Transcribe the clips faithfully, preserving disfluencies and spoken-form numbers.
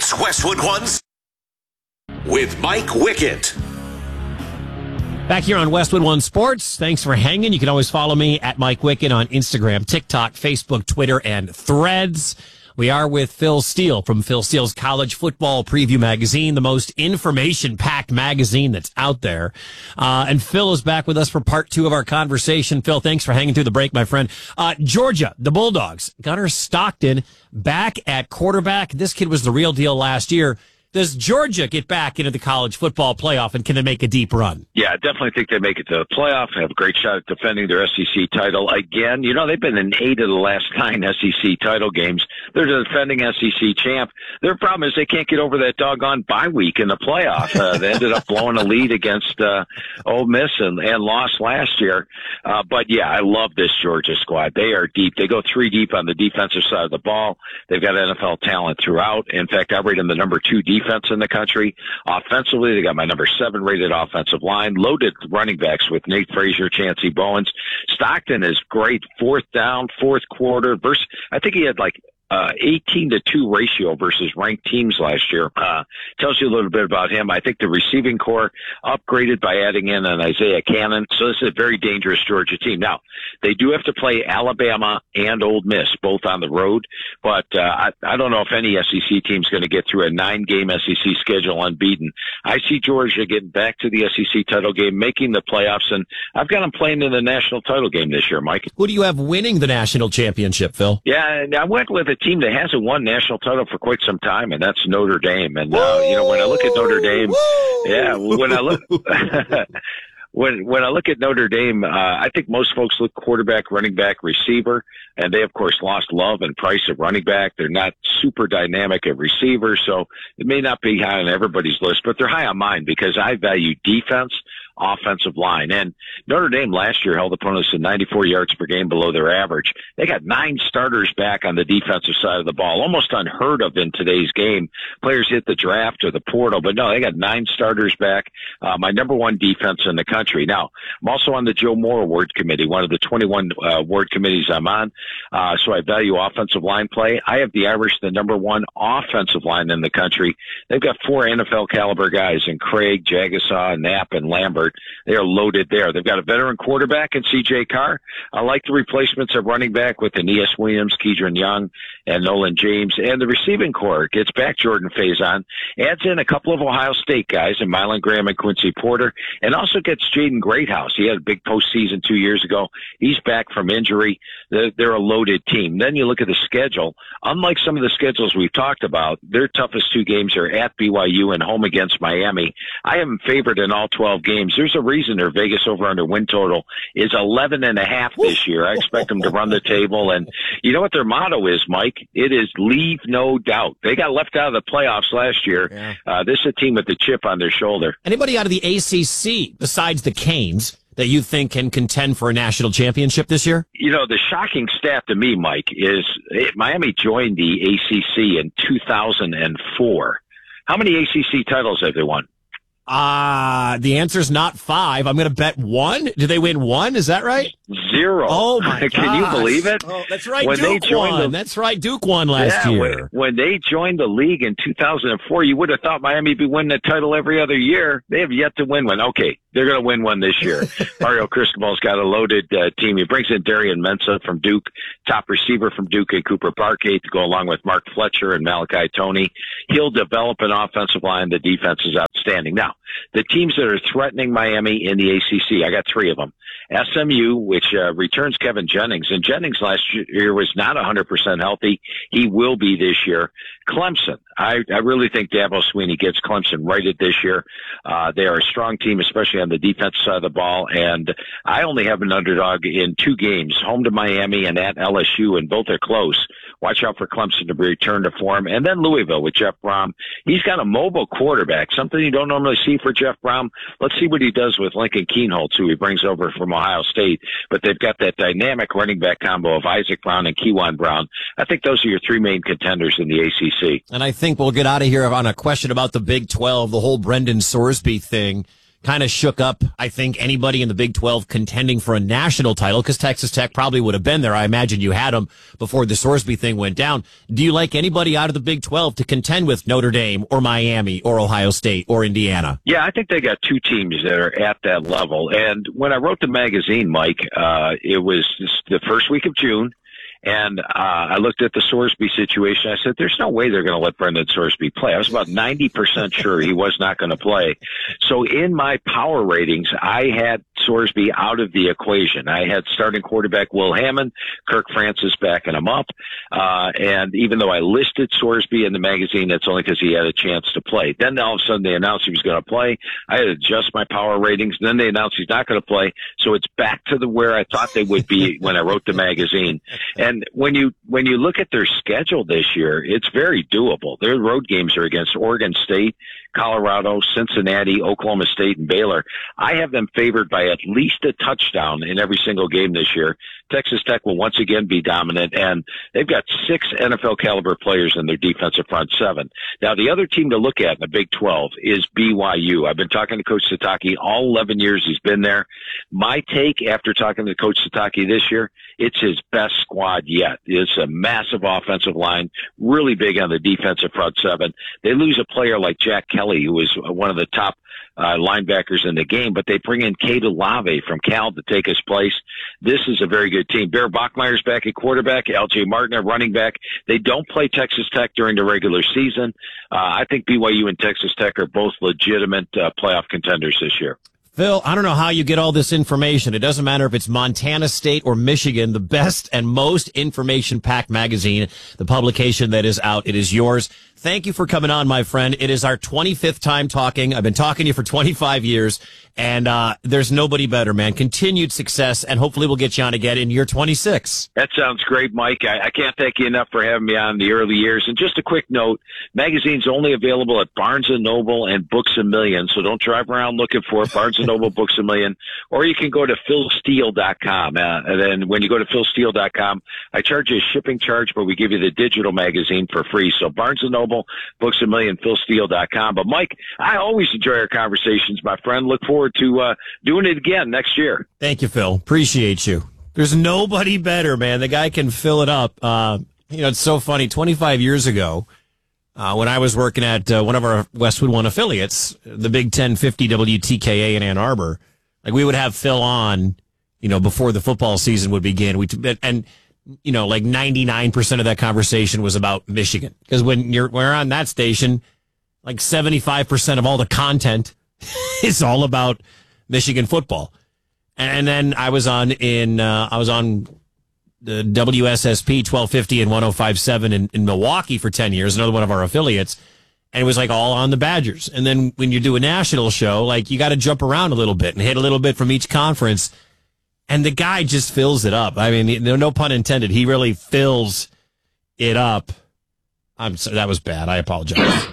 It's Westwood One's with Mike Wickett. Back here on Westwood One Sports. Thanks for hanging. You can always follow me at Mike Wickett on Instagram, TikTok, Facebook, Twitter, and Threads. We are with Phil Steele from Phil Steele's College Football Preview Magazine, the most information-packed magazine that's out there. Uh, and Phil is back with us for part two of our conversation. Phil, thanks for hanging through the break, my friend. Uh, Georgia, the Bulldogs, Gunnar Stockton back at quarterback. This kid was the real deal last year. Does Georgia get back into the college football playoff, and can they make a deep run? Yeah, I definitely think they make it to the playoff, have a great shot at defending their S E C title again. You know, they've been in eight of the last nine S E C title games. They're the defending S E C champ. Their problem is they can't get over that doggone bye week in the playoff. Uh, they ended up blowing a lead against uh, Ole Miss and, and lost last year. Uh, but, yeah, I love this Georgia squad. They are deep. They go three deep on the defensive side of the ball. They've got N F L talent throughout. In fact, I rate them the number two defense. defense in the country. Offensively, they got my number seven rated offensive line, loaded running backs with Nate Frazier, Chancey Bowens. Stockton is great fourth down, fourth quarter. Versus, I think he had like Uh, eighteen to two ratio versus ranked teams last year. Uh, tells you a little bit about him. I think the receiving core upgraded by adding in an Isaiah Cannon. So this is a very dangerous Georgia team. Now, they do have to play Alabama and Ole Miss, both on the road. But uh, I, I don't know if any S E C team is going to get through a nine-game S E C schedule unbeaten. I see Georgia getting back to the S E C title game, making the playoffs, and I've got them playing in the national title game this year, Mike. Who do you have winning the national championship, Phil? Yeah, and I went with a team that hasn't won national title for quite some time, and that's Notre Dame. And, uh, you know, when I look at Notre Dame, Woo! yeah, when I look, when, when I look at Notre Dame, uh, I think most folks look quarterback, running back, receiver, and they, of course, lost Love and Price at running back. They're not super dynamic at receiver, so it may not be high on everybody's list, but they're high on mine because I value defense, offensive line. And Notre Dame last year held opponents to ninety-four yards per game below their average. They got nine starters back on the defensive side of the ball, almost unheard of in today's game. Players hit the draft or the portal, but no, they got nine starters back. Uh, my number one defense in the country. Now, I'm also on the Joe Moore Award Committee, one of the twenty-one uh, award committees I'm on. Uh, so I value offensive line play. I have the Irish the number one offensive line in the country. They've got four N F L caliber guys in Craig, Jagasaw, Knapp, and Lambert. They are loaded there. They've got a veteran quarterback in C J Carr. I like the replacements of running back with Aeneas Williams, Keidron Young, and Nolan James. And the receiving core gets back Jordan Faison, adds in a couple of Ohio State guys in Mylan Graham and Quincy Porter, and also gets Jaden Greathouse. He had a big postseason two years ago. He's back from injury. They're, they're a loaded team. Then you look at the schedule. Unlike some of the schedules we've talked about, their toughest two games are at B Y U and home against Miami. I am favored in all twelve games. There's a reason their Vegas over-under win total is eleven and a half this year. I expect them to run the table. And you know what their motto is, Mike? It is leave no doubt. They got left out of the playoffs last year. Yeah. Uh, this is a team with the chip on their shoulder. Anybody out of the A C C besides the Canes that you think can contend for a national championship this year? You know, the shocking stat to me, Mike, is it, Miami joined the A C C in two thousand four. How many A C C titles have they won? Uh, the answer's not five. I'm going to bet one. Did they win one? Is that right? Zero. Oh, my God. Can you believe it? Oh, that's right. When Duke they joined won. The, that's right. Duke won last yeah, year. When, when they joined the league in two thousand four, you would have thought Miami would be winning the title every other year. They have yet to win one. Okay, they're going to win one this year. Mario Cristobal's got a loaded uh, team. He brings in Darian Mensah from Duke, top receiver from Duke and Cooper Parkgate to go along with Mark Fletcher and Malachi Toney. He'll develop an offensive line. The defense is outstanding. Now, the teams that are threatening Miami in the A C C, I got three of them. S M U, which uh, returns Kevin Jennings, and Jennings last year was not one hundred percent healthy. He will be this year. Clemson, I, I really think Dabo Swinney gets Clemson righted this year. Uh, they are a strong team, especially on the defense side of the ball, and I only have an underdog in two games, home to Miami and at L S U, and both are close. Watch out for Clemson to return to form. And then Louisville with Jeff Brom. He's got a mobile quarterback, something you don't normally see for Jeff Brom. Let's see what he does with Lincoln Keenholz, who he brings over from Ohio State. But they've got that dynamic running back combo of Isaac Brown and Kewan Brown. I think those are your three main contenders in the A C C. And I think we'll get out of here on a question about the Big twelve, the whole Brendan Sorsby thing. kind of shook up, I think, anybody in the Big twelve contending for a national title, because Texas Tech probably would have been there. I imagine you had them before the Sorsby thing went down. Do you like anybody out of the Big twelve to contend with Notre Dame or Miami or Ohio State or Indiana? Yeah, I think they got two teams that are at that level. And when I wrote the magazine, Mike, uh, it was the first week of June. And uh, I looked at the Sorsby situation. I said, there's no way they're going to let Brendan Sorsby play. I was about ninety percent sure he was not going to play. So in my power ratings, I had Sorsby out of the equation. I had starting quarterback Will Hammond, Kirk Francis backing him up. Uh, and even though I listed Sorsby in the magazine, that's only because he had a chance to play. Then all of a sudden they announced he was going to play. I had to adjust my power ratings. And then they announced he's not going to play. So it's back to the where I thought they would be when I wrote the magazine. And And when you when you look at their schedule this year, it's very doable. Their road games are against Oregon State, Colorado, Cincinnati, Oklahoma State, and Baylor. I have them favored by at least a touchdown in every single game this year. Texas Tech will once again be dominant, and they've got six N F L caliber players in their defensive front seven. Now, the other team to look at in the Big twelve is B Y U. I've been talking to Coach Satake all eleven years he's been there. My take after talking to Coach Satake this year, it's his best squad yet. It's a massive offensive line, really big on the defensive front seven. They lose a player like Jack Kelly, who was one of the top uh, linebackers in the game, but they bring in Cade Olave from Cal to take his place. This is a very good team. Bear Bachmeier's back at quarterback, L J Martin at running back. They don't play Texas Tech during the regular season. Uh, I think B Y U and Texas Tech are both legitimate uh, playoff contenders this year. Phil, I don't know how you get all this information. It doesn't matter if it's Montana State or Michigan, the best and most information-packed magazine, the publication that is out, it is yours. Thank you for coming on, my friend. It is our twenty-fifth time talking. I've been talking to you for twenty-five years, and uh there's nobody better, man. Continued success, and hopefully we'll get you on again in year twenty-six. That sounds great, Mike. I, I can't thank you enough for having me on the early years. And just a quick note, magazine's only available at Barnes and Noble and Books A Million, so don't drive around looking for it. Barnes and Noble, Books A Million, or you can go to phil steele dot com. Uh, and then when you go to phil steele dot com, I charge you a shipping charge, but we give you the digital magazine for free. So Barnes and Noble, Books A Million, phil steele dot com. But Mike, I always enjoy our conversations, my friend. Look forward to uh, doing it again next year. Thank you, Phil. Appreciate you. There's nobody better, man. The guy can fill it up. Uh, you know, it's so funny. twenty-five years ago, uh, when I was working at uh, one of our Westwood One affiliates, the Big ten fifty W T K A in Ann Arbor, like we would have Phil on, you know, before the football season would begin. We and you know, like ninety-nine percent of that conversation was about Michigan, because when you're we're on that station, like seventy-five percent of all the content is all about Michigan football. And then I was on in uh, I was on the W S S P twelve fifty and one oh five point seven in, in Milwaukee for ten years, another one of our affiliates. And it was like all on the Badgers. And then when you do a national show, like you got to jump around a little bit and hit a little bit from each conference. And the guy just fills it up. I mean, no pun intended. He really fills it up. I'm sorry, that was bad. I apologize.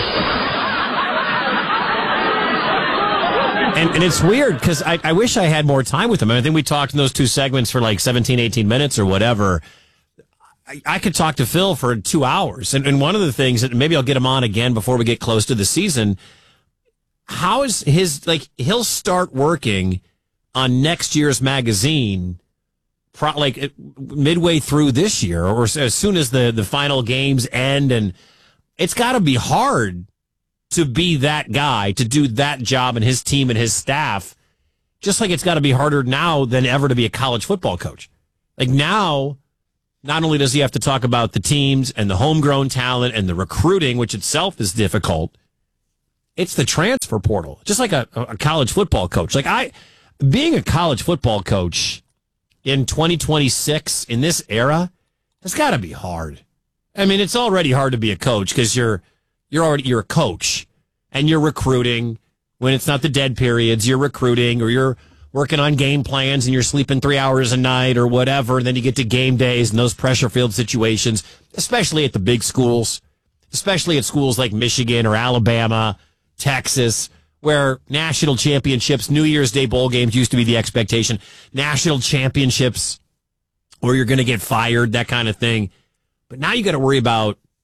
And, and it's weird because I, I wish I had more time with him. I, mean, I think we talked in those two segments for like seventeen, eighteen minutes or whatever. I, I could talk to Phil for two hours. And, and one of the things that maybe I'll get him on again before we get close to the season. How is his, like, he'll start working on next year's magazine, pro, like midway through this year, or as soon as the, the final games end. And it's got to be hard to be that guy, to do that job, and his team and his staff, just like it's got to be harder now than ever to be a college football coach. Like now, not only does he have to talk about the teams and the homegrown talent and the recruiting, which itself is difficult, it's the transfer portal, just like a, a college football coach. Like I, being a college football coach in twenty twenty-six in this era, it's got to be hard. I mean, it's already hard to be a coach because you're you're already you're a coach and you're recruiting when it's not the dead periods. You're recruiting, or you're working on game plans and you're sleeping three hours a night or whatever. And then you get to game days and those pressure filled situations, especially at the big schools, especially at schools like Michigan or Alabama, Texas, where national championships, New Year's Day bowl games used to be the expectation. National championships where you're going to get fired, that kind of thing. But now you got to worry about,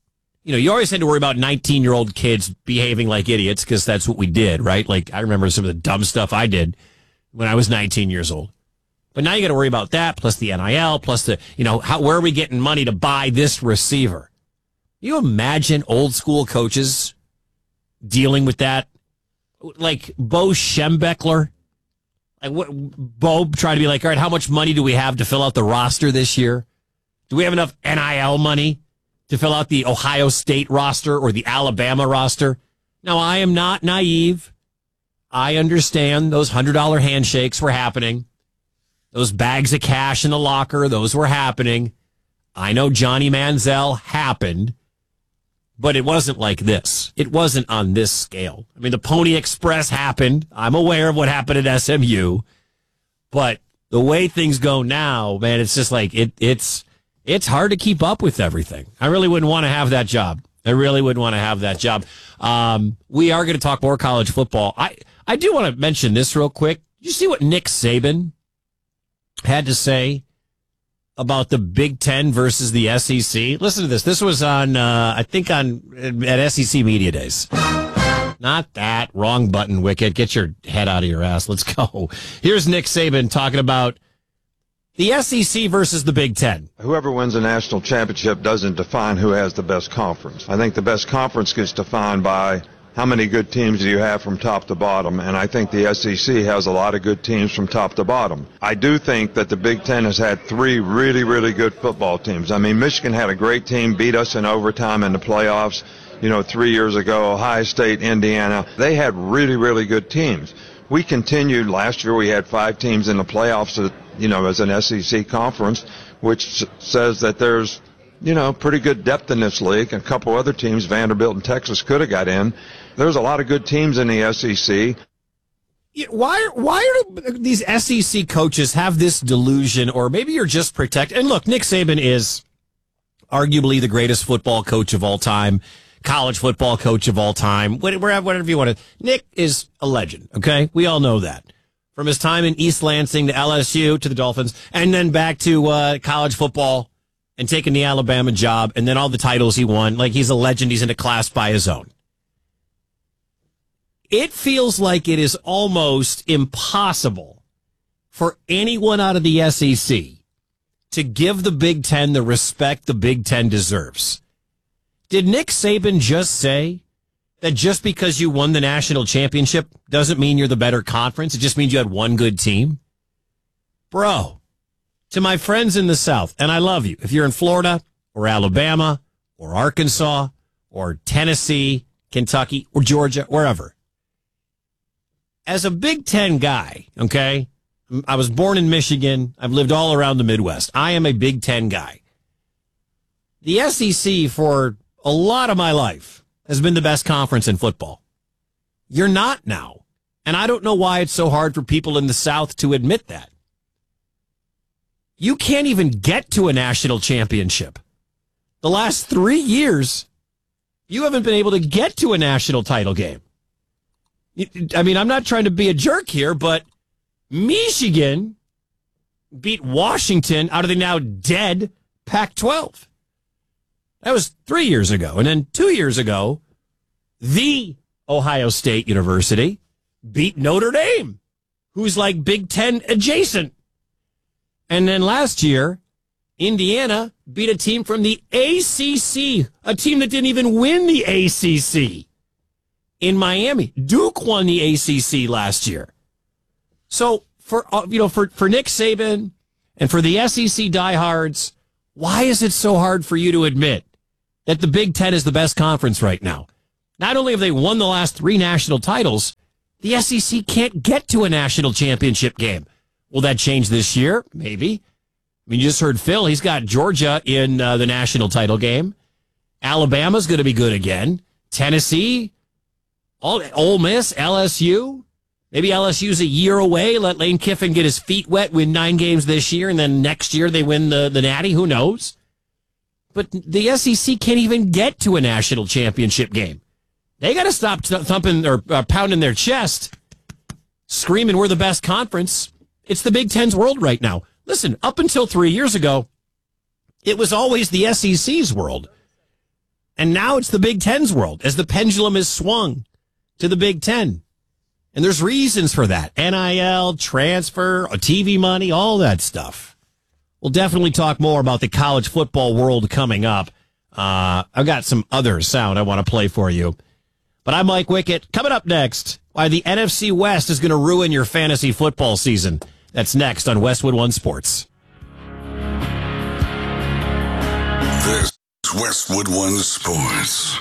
you know, you always had to worry about nineteen-year-old kids behaving like idiots because that's what we did, right? Like, I remember some of the dumb stuff I did when I was nineteen years old. But now you got to worry about that, plus the N I L, plus the, you know, how, where are we getting money to buy this receiver? You imagine old school coaches dealing with that? Like Bo Schembechler? Like what, Bo trying to be like, all right, how much money do we have to fill out the roster this year? Do we have enough N I L money to fill out the Ohio State roster or the Alabama roster? Now, I am not naive. I understand those one hundred dollar handshakes were happening. Those bags of cash in the locker, those were happening. I know Johnny Manziel happened, but it wasn't like this. It wasn't on this scale. I mean, the Pony Express happened. I'm aware of what happened at S M U, but the way things go now, man, it's just like it. It's it's hard to keep up with everything. I really wouldn't want to have that job. I really wouldn't want to have that job. Um, we are going to talk more college football. I I do want to mention this real quick. Did you see what Nick Saban had to say about the Big Ten versus the S E C? Listen to this. This was on, uh, I think, on at S E C Media Days. Not that. Wrong button, Wicket. Get your head out of your ass. Let's go. Here's Nick Saban talking about the S E C versus the Big Ten. Whoever wins a national championship doesn't define who has the best conference. I think the best conference gets defined by how many good teams do you have from top to bottom, and I think the S E C has a lot of good teams from top to bottom. I do think that the Big Ten has had three really, really good football teams. I mean, Michigan had a great team, beat us in overtime in the playoffs, you know, three years ago. Ohio State, Indiana, they had really, really good teams. We continued. Last year we had five teams in the playoffs, you know, as an S E C conference, which says that there's, you know, pretty good depth in this league. A couple other teams, Vanderbilt and Texas, could have got in. There's a lot of good teams in the S E C. Why, why do these S E C coaches have this delusion, or maybe you're just protected? And look, Nick Saban is arguably the greatest football coach of all time, college football coach of all time, whatever you want to. Nick is a legend, okay? We all know that. From his time in East Lansing to L S U to the Dolphins, and then back to uh, college football and taking the Alabama job, and then all the titles he won. Like, he's a legend. He's in a class by his own. It feels like it is almost impossible for anyone out of the S E C to give the Big Ten the respect the Big Ten deserves. Did Nick Saban just say that just because you won the national championship doesn't mean you're the better conference? It just means you had one good team? Bro, to my friends in the South, and I love you, if you're in Florida or Alabama or Arkansas or Tennessee, Kentucky or Georgia, wherever, as a Big Ten guy, okay, I was born in Michigan. I've lived all around the Midwest. I am a Big Ten guy. The S E C for a lot of my life has been the best conference in football. You're not now. And I don't know why it's so hard for people in the South to admit that. You can't even get to a national championship. The last three years, you haven't been able to get to a national title game. I mean, I'm not trying to be a jerk here, but Michigan beat Washington out of the now dead Pac twelve. That was three years ago. And then two years ago, the Ohio State University beat Notre Dame, who's like Big Ten adjacent. And then last year, Indiana beat a team from the A C C, a team that didn't even win the A C C. In Miami, Duke won the A C C last year. So for uh, you know, for for Nick Saban and for the S E C diehards, why is it so hard for you to admit that the Big Ten is the best conference right now? Not only have they won the last three national titles, the S E C can't get to a national championship game. Will that change this year? Maybe. I mean, you just heard Phil. He's got Georgia in uh, the national title game. Alabama's going to be good again. Tennessee. All, Ole Miss, L S U, maybe L S U's a year away. Let Lane Kiffin get his feet wet, win nine games this year, and then next year they win the, the Natty. Who knows? But the S E C can't even get to a national championship game. They got to stop thumping or uh, pounding their chest, screaming we're the best conference. It's the Big Ten's world right now. Listen, up until three years ago, it was always the S E C's world. And now it's the Big Ten's world as the pendulum is swung to the Big Ten. And there's reasons for that. N I L, transfer, T V money, all that stuff. We'll definitely talk more about the college football world coming up. Uh, I've got some other sound I want to play for you. But I'm Mike Wickett. Coming up next, why the N F C West is going to ruin your fantasy football season. That's next on Westwood One Sports. This is Westwood One Sports.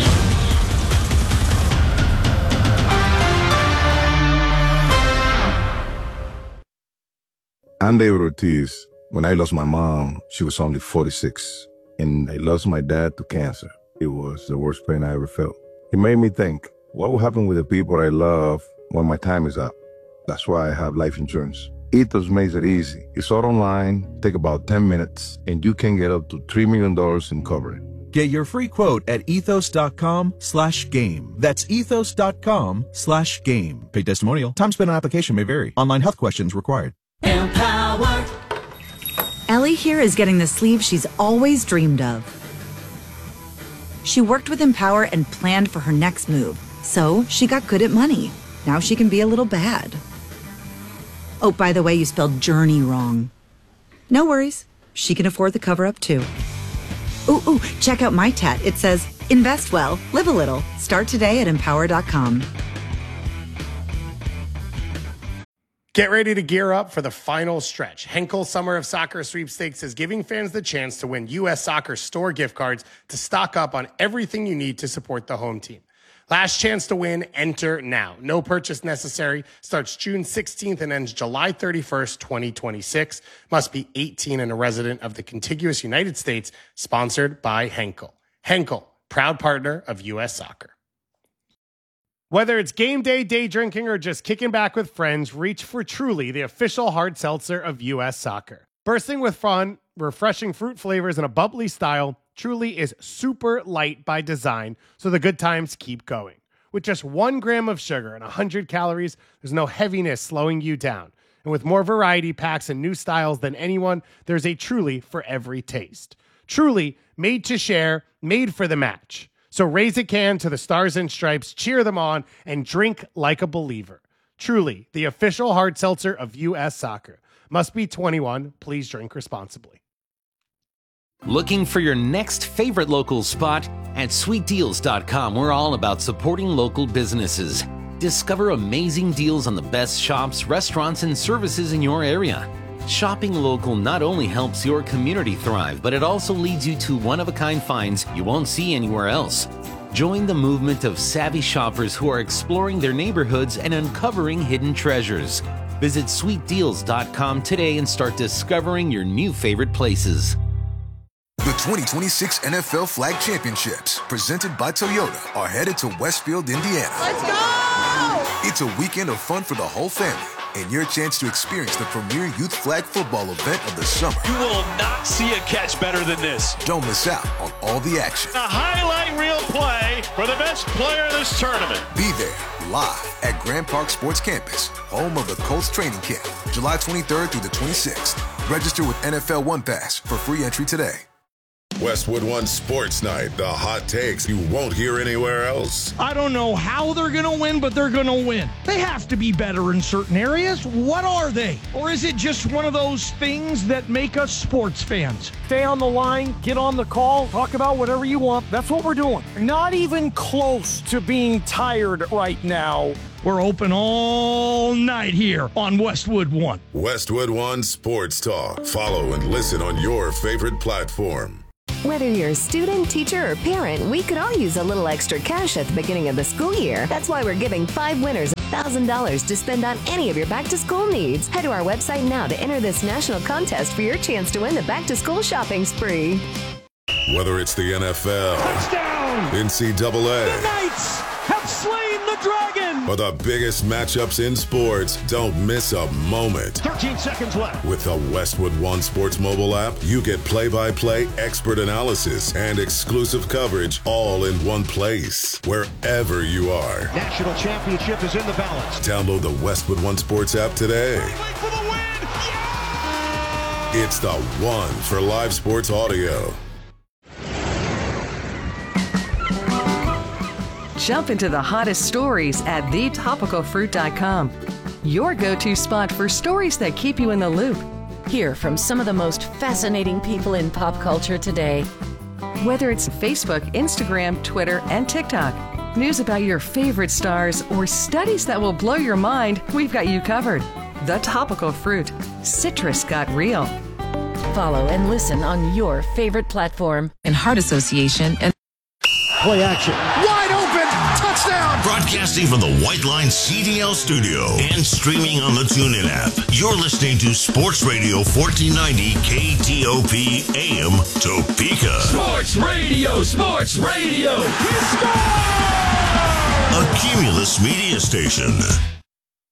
I'm David Ortiz. When I lost my mom, she was only forty-six, and I lost my dad to cancer. It was the worst pain I ever felt. It made me think, what will happen with the people I love when my time is up? That's why I have life insurance. Ethos makes it easy. It's all online, take about ten minutes, and you can get up to three million dollars in coverage. Get your free quote at ethos.com slash game. That's ethos.com slash game. Paid testimonial. Time spent on application may vary. Online health questions required. Empower. Ellie here is getting the sleeve she's always dreamed of. She worked with Empower and planned for her next move, so she got good at money. Now she can be a little bad. Oh, by the way, you spelled journey wrong. No worries. She can afford the cover-up, too. Ooh, ooh, check out my tat. It says, invest well, live a little. Start today at empower dot com. Get ready to gear up for the final stretch. Henkel Summer of Soccer Sweepstakes is giving fans the chance to win U S Soccer store gift cards to stock up on everything you need to support the home team. Last chance to win, enter now. No purchase necessary. Starts June sixteenth and ends July thirty-first, twenty twenty-six. Must be eighteen and a resident of the contiguous United States. Sponsored by Henkel. Henkel, proud partner of U S Soccer. Whether it's game day, day drinking, or just kicking back with friends, reach for Truly, the official hard seltzer of U S Soccer. Bursting with fun, refreshing fruit flavors, and a bubbly style, Truly is super light by design, so the good times keep going. With just one gram of sugar and one hundred calories, there's no heaviness slowing you down. And with more variety packs and new styles than anyone, there's a Truly for every taste. Truly, made to share, made for the match. So raise a can to the Stars and Stripes, cheer them on, and drink like a believer. Truly, the official hard seltzer of U S Soccer. Must be twenty-one. Please drink responsibly. Looking for your next favorite local spot? At sweet deals dot com, we're all about supporting local businesses. Discover amazing deals on the best shops, restaurants, and services in your area. Shopping local not only helps your community thrive, but it also leads you to one-of-a-kind finds you won't see anywhere else. Join the movement of savvy shoppers who are exploring their neighborhoods and uncovering hidden treasures. Visit sweet deals dot com today and start discovering your new favorite places. The twenty twenty-six N F L Flag Championships, presented by Toyota, are headed to Westfield, Indiana. Let's go! It's a weekend of fun for the whole family, and your chance to experience the premier youth flag football event of the summer. You will not see a catch better than this. Don't miss out on all the action. A highlight reel play for the best player in this tournament. Be there, live at Grand Park Sports Campus, home of the Colts training camp, July twenty-third through the twenty-sixth. Register with N F L One Pass for free entry today. Westwood One Sports Night, the hot takes you won't hear anywhere else. I don't know how they're going to win, but they're going to win. They have to be better in certain areas. What are they? Or is it just one of those things that make us sports fans? Stay on the line, get on the call, talk about whatever you want. That's what we're doing. Not even close to being tired right now. We're open all night here on Westwood One. Westwood One Sports Talk. Follow and listen on your favorite platform. Whether you're a student, teacher, or parent, we could all use a little extra cash at the beginning of the school year. That's why we're giving five winners one thousand dollars to spend on any of your back-to-school needs. Head to our website now to enter this national contest for your chance to win the back-to-school shopping spree. Whether it's the N F L, touchdown, N C double A, the Knights have slain the dragon, or the biggest matchups in sports, don't miss a moment. thirteen seconds left. With the Westwood One Sports mobile app, you get play-by-play expert analysis and exclusive coverage all in one place, wherever you are. National championship is in the balance. Download the Westwood One Sports app today. For the win! Yeah! It's the one for live sports audio. Jump into the hottest stories at the topical fruit dot com. Your go-to spot for stories that keep you in the loop. Hear from some of the most fascinating people in pop culture today. Whether it's Facebook, Instagram, Twitter, and TikTok, news about your favorite stars, or studies that will blow your mind, we've got you covered. The Topical Fruit. Citrus got real. Follow and listen on your favorite platform. In Heart Association and play action. Wide open. Touchdown. Broadcasting from the White Line C D L studio and streaming on the TuneIn app. You're listening to Sports Radio fourteen ninety K T O P A M Topeka. Sports Radio, Sports Radio. He scored! A Cumulus media station.